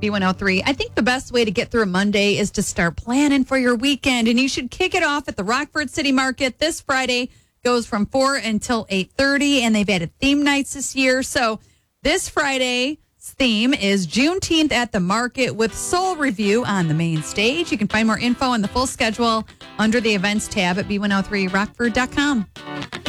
B103. I think the best way to get through a Monday is to start planning for your weekend. And you should kick it off at the Rockford City Market this Friday. Goes from 4 until 8:30. And they've added theme nights this year. So this Friday's theme is Juneteenth at the Market with Soul Review on the main stage. You can find more info on the full schedule under the events tab at B103rockford.com.